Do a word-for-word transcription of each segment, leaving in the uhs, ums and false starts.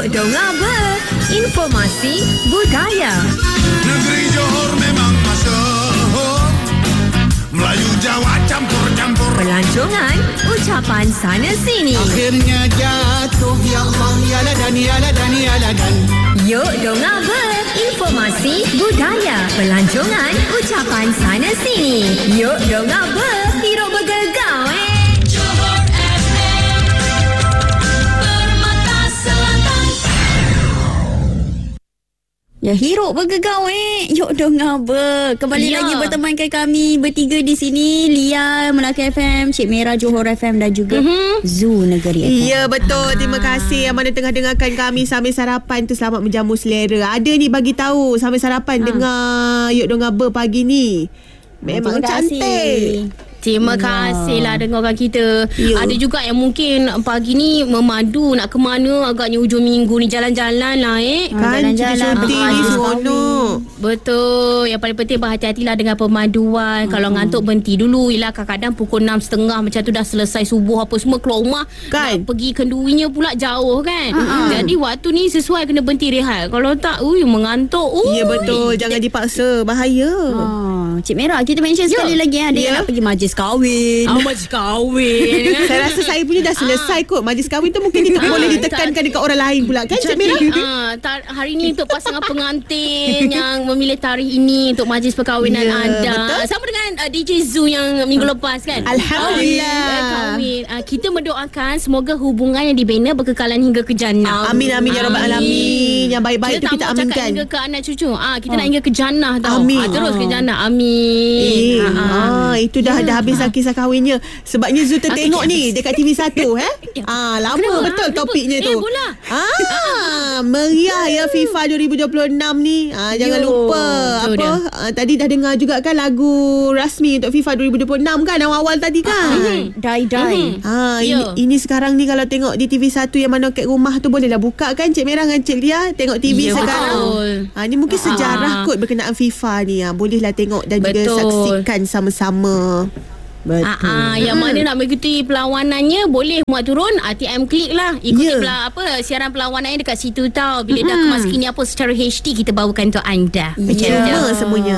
Yuk dengar ber, informasi budaya. Negeri Johor memang masyhur, Melayu Jawa campur-campur. Pelancongan, ucapan sana sini. Akhirnya jatuh, ya Allah, ya ladan, ya ladan, ya ladan. Yuk dengar ber, informasi budaya. Pelancongan, ucapan sana sini. Yuk dengar ber, hidup bergegar eh. Ya, hiruk bergegau eh. Yuk dengar ber. Kembali ya. lagi bertemankan kami bertiga di sini. Lia, Melaka F M, Cik Merah Johor F M dan juga mm-hmm. Zoo Negeri F M. Ya, betul. Terima kasih yang mana tengah dengarkan kami sambil sarapan tu, selamat menjamu selera. Ada ni bagi tahu sambil sarapan ha. dengar Yuk dengar ber pagi ni. Memang cantik. Terima kasih lah dengarkan kita. Yo. Ada juga yang mungkin pagi ni memadu nak ke mana, agaknya hujung minggu ni jalan-jalan lah eh. Kan cuti-cuti ni seronok. Betul. Yang paling penting berhati-hatilah dengan pemaduan. Hmm. Kalau ngantuk berhenti dulu. Yelah kadang-kadang pukul enam tiga puluh macam tu dah selesai subuh apa semua, keluar rumah kan? Nak pergi kenduinya pula jauh kan. Hmm. Jadi waktu ni sesuai kena berhenti rehat. Kalau tak ui mengantuk. Ui. Ya betul. Jangan dipaksa, bahaya. Oh, Cik Merah, kita mention ya. sekali lagi ada ya. yang nak pergi majlis kahwin. Oh, majlis kahwin. Saya rasa saya punya dah selesai kot. Majlis kahwin tu mungkin kita boleh ditekankan dekat orang lain pula kan, Cik Merah? Uh, tar- hari ni untuk pasangan pengantin yang memilih tarikh ini untuk majlis perkahwinan yeah, anda. Betul? Sama dengan uh, D J Zoo yang minggu lepas kan. Alhamdulillah. Uh, kahwin. Uh, kita mendoakan semoga hubungan yang dibina berkekalan hingga ke jannah. Amin amin ya rabbal alamin. Yang baik-baik kita tu kita aminkan. Kita hingga ke anak cucu. Ah, kita oh. nak hingga ke jannah tau. Amin. Ah, terus ke jannah. Amin. Eh, ah, itu dah yeah. dah habis dah kisah kahwinnya. Sebabnya Zoo tertengok okay, ni dekat T V satu eh. Ah, lama kenapa? betul kenapa? topiknya eh, tu. Bola. Ah, meriah ya FIFA dua ribu dua puluh enam ni. Ah, jangan Yo. lupa Betul apa ah, tadi dah dengar juga kan lagu rasmi untuk FIFA dua ribu dua puluh enam kan awal-awal tadi kan. Ah, die die. Ah, ini, ini sekarang ni kalau tengok di T V satu yang mana kat rumah tu bolehlah buka kan Cik Merah dengan Cik Lia tengok T V ya, sekarang. Betul. Ah, ni mungkin sejarah ah. kot berkenaan FIFA ni. Ah, bolehlah tengok dan betul. juga saksikan sama-sama. Betul. Ah, ah, yang mana nak mengikuti perlawanannya boleh muat turun R T M klik lah. Ikuti yeah. pela, apa siaran perlawanannya dekat situ tau. Bila mm-hmm. dah kemas kini apa secara H D kita bawakan untuk anda. Macam yeah. semuanya.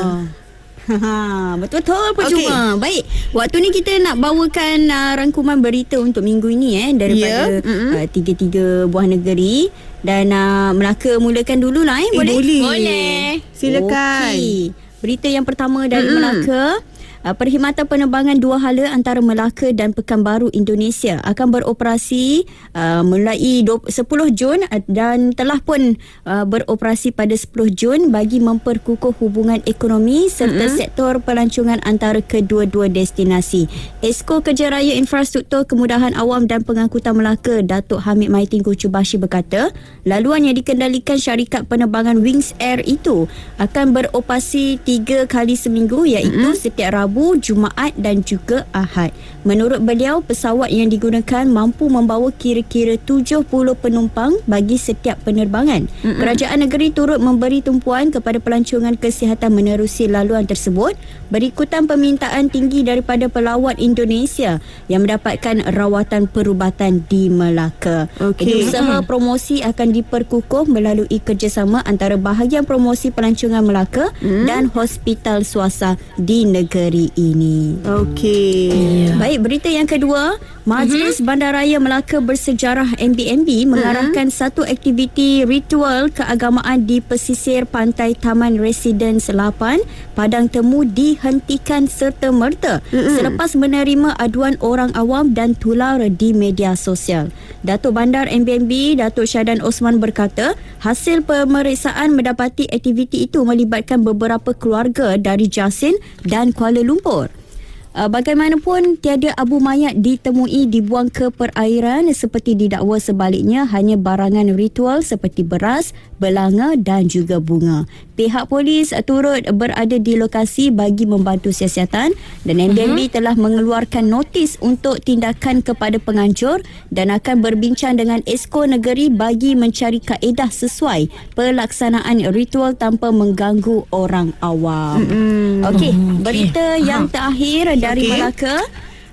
Ha, betul-betul percuma. Okay. Baik, waktu ni kita nak bawakan uh, rangkuman berita untuk minggu ini eh daripada yeah. mm-hmm. uh, tiga-tiga buah negeri. Dan uh, Melaka mulakan dululah eh, eh boleh? Boleh. Boleh. Silakan. Okay. Berita yang pertama dari mm-hmm. Melaka. Perkhidmatan penerbangan dua hala antara Melaka dan Pekanbaru Indonesia akan beroperasi uh, mulai sepuluh Jun dan telah pun uh, beroperasi pada sepuluh Jun bagi memperkukuh hubungan ekonomi serta mm-hmm. sektor pelancongan antara kedua-dua destinasi. Esko Kerja Raya Infrastruktur Kemudahan Awam dan Pengangkutan Melaka, Datuk Hamid Maitin Kuchubashi berkata, laluan yang dikendalikan syarikat penerbangan Wings Air itu akan beroperasi tiga kali seminggu iaitu mm-hmm. setiap Rabu, Jumaat dan juga Ahad. Menurut beliau, pesawat yang digunakan mampu membawa kira-kira tujuh puluh penumpang bagi setiap penerbangan. Mm-mm. Kerajaan negeri turut memberi tumpuan kepada pelancongan kesihatan menerusi laluan tersebut berikutan permintaan tinggi daripada pelawat Indonesia yang mendapatkan rawatan perubatan di Melaka. Okay. Usaha promosi akan diperkukuh melalui kerjasama antara bahagian promosi pelancongan Melaka mm. dan hospital swasta di negeri ini. Okey. Yeah. Baik, berita yang kedua, Majlis mm-hmm. Bandaraya Melaka Bersejarah M B M B mm-hmm. mengarahkan satu aktiviti ritual keagamaan di pesisir pantai Taman Residence lapan, Padang Temu dihentikan serta-merta mm-hmm. selepas menerima aduan orang awam dan tular di media sosial. Datuk Bandar M B M B, Datuk Syadan Osman berkata, hasil pemeriksaan mendapati aktiviti itu melibatkan beberapa keluarga dari Jasin dan Kuala Lumpur. Uh, bagaimanapun, tiada abu mayat ditemui dibuang ke perairan seperti didakwa sebaliknya, hanya barangan ritual seperti beras, belanga dan juga bunga. Pihak polis turut berada di lokasi bagi membantu siasatan dan M B M B uh-huh. telah mengeluarkan notis untuk tindakan kepada pengancur dan akan berbincang dengan Esko Negeri bagi mencari kaedah sesuai pelaksanaan ritual tanpa mengganggu orang awam. Uh-huh. Okey, berita uh-huh. yang terakhir dari okay. Melaka.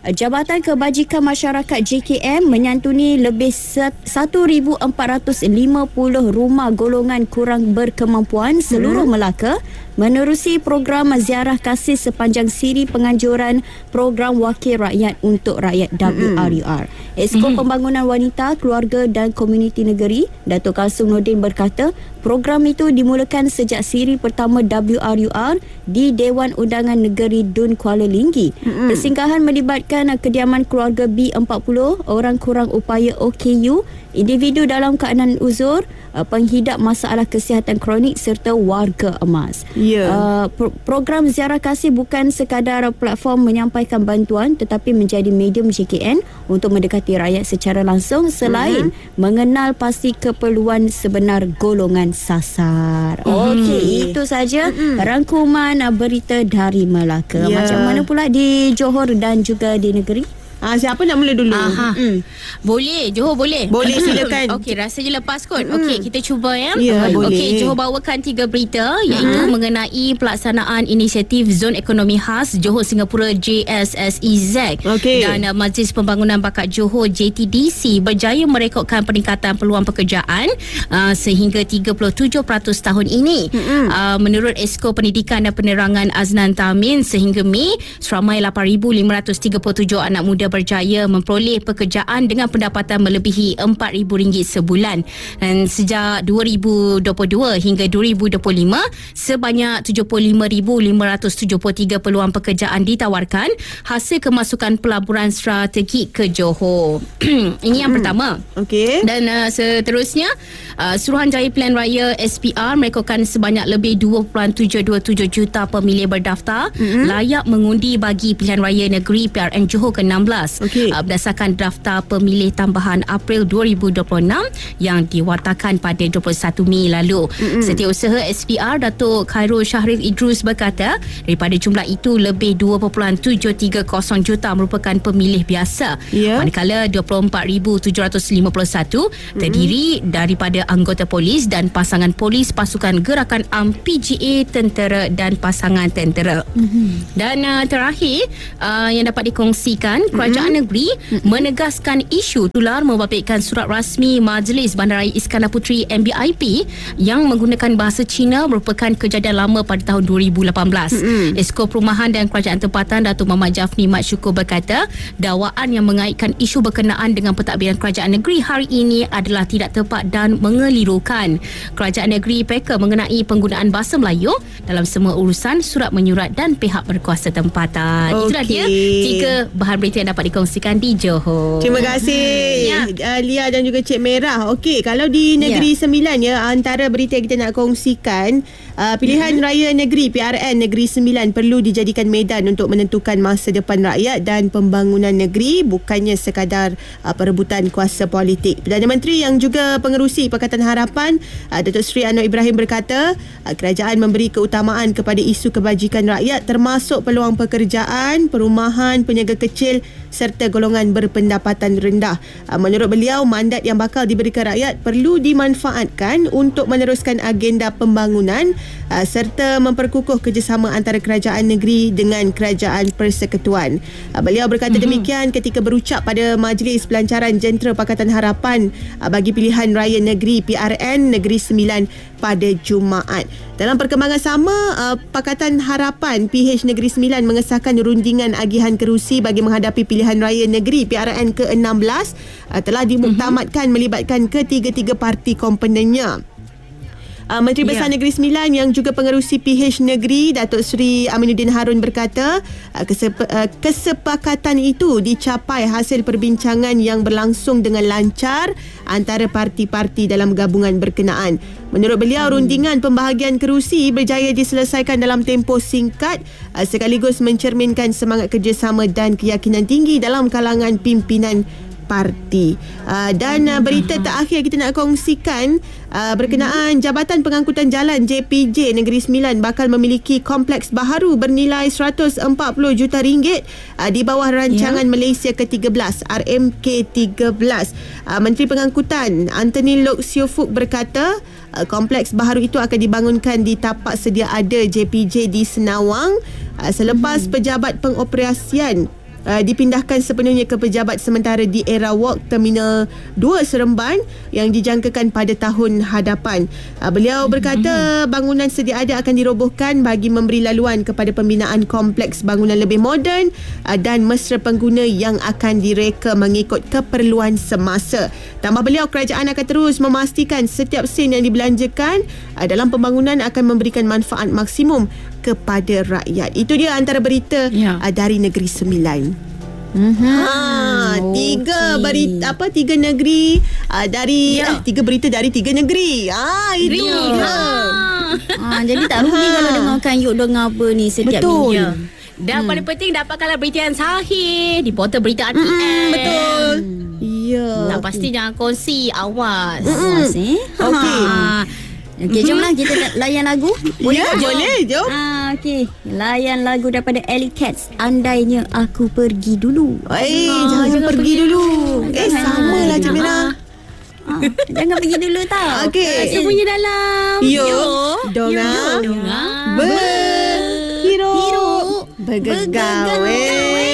Jabatan Kebajikan Masyarakat J K M menyantuni lebih seribu empat ratus lima puluh rumah golongan kurang berkemampuan seluruh Melaka menerusi program ziarah kasih sepanjang siri penganjuran program Wakil Rakyat untuk Rakyat W R U R. Esko mm-hmm. Pembangunan Wanita, Keluarga dan Komuniti Negeri, Datuk Kalsum Nordin berkata, program itu dimulakan sejak siri pertama W R U R di Dewan Undangan Negeri Dun Kuala Linggi. Mm-hmm. Persinggahan melibatkan kediaman keluarga B empat puluh, orang kurang upaya O K U, individu dalam keadaan uzur, penghidap masalah kesihatan kronik serta warga emas. Yeah. Uh, pro- program ziarah kasih bukan sekadar platform menyampaikan bantuan tetapi menjadi medium J K N untuk mendekati rakyat secara langsung selain mm-hmm. mengenal pasti keperluan sebenar golongan sasar. Mm-hmm. Okey, itu saja mm-hmm. rangkuman berita dari Melaka. Yeah. Macam mana pula di Johor dan juga di negeri? Ah, siapa nak mula dulu? Aha. Mm. Boleh, Johor boleh. Boleh, silakan. Okey, rasa je lepas kot. Mm. Okey, kita cuba ya. Ya, boleh. Okey, Johor bawakan tiga berita iaitu mm. mengenai pelaksanaan inisiatif Zon Ekonomi Khas Johor Singapura J S S E Z. Okey. Dan uh, Majlis Pembangunan Bakat Johor J T D C berjaya merekodkan peningkatan peluang pekerjaan uh, sehingga tiga puluh tujuh peratus tahun ini. Mm-hmm. Uh, menurut Esko Pendidikan dan Penerangan Aznan Tamin, sehingga Mei, seramai lapan ribu lima ratus tiga puluh tujuh anak muda berjaya memperoleh pekerjaan dengan pendapatan melebihi empat ribu ringgit sebulan. Dan sejak dua ribu dua puluh dua hingga dua ribu dua puluh lima, sebanyak tujuh puluh lima ribu lima ratus tujuh puluh tiga peluang pekerjaan ditawarkan hasil kemasukan pelaburan strategik ke Johor. Ini yang hmm. pertama. Okey. Dan uh, seterusnya, uh, Suruhanjaya Pilihan Raya S P R merekodkan sebanyak lebih dua perpuluhan tujuh dua tujuh juta pemilih berdaftar hmm. layak mengundi bagi Pilihan Raya Negeri P R N Johor ke enam belas. Okay. Uh, berdasarkan daftar pemilih tambahan April dua ribu dua puluh enam yang diwartakan pada dua puluh satu Mei lalu. Mm-hmm. Setiausaha S P R Datuk Khairul Syahril Idrus berkata, daripada jumlah itu lebih dua perpuluhan tujuh tiga kosong juta merupakan pemilih biasa. Yeah. Manakala dua puluh empat ribu tujuh ratus lima puluh satu mm-hmm. terdiri daripada anggota polis dan pasangan polis pasukan gerakan A M P G A tentera dan pasangan tentera. Mm-hmm. Dan uh, terakhir uh, yang dapat dikongsikan, kerajaan mm-hmm. negeri mm-hmm. menegaskan isu tular membabitkan surat rasmi Majlis Bandaraya Iskandar Puteri M B I P yang menggunakan bahasa Cina merupakan kejadian lama pada tahun dua ribu lapan belas. Mm-hmm. Esko Perumahan dan Kerajaan Tempatan Datuk Muhammad Jafni Mat Syukur berkata, dakwaan yang mengaitkan isu berkenaan dengan pentadbiran kerajaan negeri hari ini adalah tidak tepat dan mengelirukan. Kerajaan negeri peka mengenai penggunaan bahasa Melayu dalam semua urusan, surat menyurat dan pihak berkuasa tempatan. Okay. Itulah dia tiga bahan berita yang dapat dikongsikan di Johor. Terima kasih ya. uh, Lia dan juga Cik Merah. Okey, kalau di Negeri ya. Sembilan ya, antara berita yang kita nak kongsikan, uh, pilihan hmm. raya negeri P R N Negeri Sembilan perlu dijadikan medan untuk menentukan masa depan rakyat dan pembangunan negeri, bukannya sekadar uh, perebutan kuasa politik. Perdana Menteri yang juga pengerusi Pakatan Harapan, uh, Datuk Seri Anwar Ibrahim berkata, uh, kerajaan memberi keutamaan kepada isu kebajikan rakyat termasuk peluang pekerjaan, perumahan, peniaga kecil serta golongan berpendapatan rendah. Menurut beliau, mandat yang bakal diberikan rakyat perlu dimanfaatkan untuk meneruskan agenda pembangunan serta memperkukuh kerjasama antara kerajaan negeri dengan kerajaan persekutuan. Beliau berkata mm-hmm. demikian ketika berucap pada Majlis Pelancaran Jentera Pakatan Harapan bagi pilihan raya negeri P R N Negeri Sembilan pada Jumaat. Dalam perkembangan sama, Pakatan Harapan P H Negeri Sembilan mengesahkan rundingan agihan kerusi bagi menghadapi pilihan raya negeri P R N ke enam belas telah dimuktamadkan mm-hmm. melibatkan ketiga-tiga parti komponennya. Uh, Menteri Besar yeah. Negeri Sembilan yang juga pengerusi P H Negeri Datuk Seri Aminuddin Harun berkata, uh, kesep- uh, kesepakatan itu dicapai hasil perbincangan yang berlangsung dengan lancar antara parti-parti dalam gabungan berkenaan. Menurut beliau, hmm. rundingan pembahagian kerusi berjaya diselesaikan dalam tempoh singkat uh, sekaligus mencerminkan semangat kerjasama dan keyakinan tinggi dalam kalangan pimpinan parti. Uh, dan uh, berita terakhir kita nak kongsikan uh, berkenaan Jabatan Pengangkutan Jalan J P J Negeri Sembilan bakal memiliki kompleks baharu bernilai seratus empat puluh juta ringgit uh, di bawah rancangan yeah. Malaysia ke tiga belas R M K tiga belas. Uh, Menteri Pengangkutan Anthony Loke Siofuk berkata, uh, kompleks baharu itu akan dibangunkan di tapak sedia ada J P J di Senawang uh, selepas hmm. pejabat pengoperasian uh, dipindahkan sepenuhnya ke pejabat sementara di Era Walk Terminal dua Seremban yang dijangkakan pada tahun hadapan. Uh, beliau berkata bangunan sedia ada akan dirobohkan bagi memberi laluan kepada pembinaan kompleks bangunan lebih moden uh, dan mesra pengguna yang akan direka mengikut keperluan semasa. Tambah beliau, kerajaan akan terus memastikan setiap sen yang dibelanjakan uh, dalam pembangunan akan memberikan manfaat maksimum kepada rakyat. Itu dia antara berita ya. uh, dari Negeri Sembilan. Mm-hmm. Ha, tiga berita apa tiga negeri uh, dari ya. eh, tiga berita dari tiga negeri. Ah, itu Ya. dia. Ah, jadi tak rugi kalau dengarkan Yuk Dengar Apa ni setiap Betul. minggu. Ya. Dan hmm. paling penting dapatkanlah berita yang sahih di portal berita R T M. Mm, betul. Ya. Nah, pasti jangan kongsi. Awas. Awas eh. Okey. Ha. Okey, jomlah kita layan lagu. Boleh ya, boleh. Jom. Ah, okey. Layan lagu daripada Alley Cats, Andainya Aku Pergi Dulu. Eh, Ah, jangan, jangan pergi dulu. Eh, Jangan. sama lah Cik Mira. Ah, jangan pergi dulu tau. Okey. Sembunyi dalam. Yuk, Donga. Dengar. Berhirup. Bergegawe.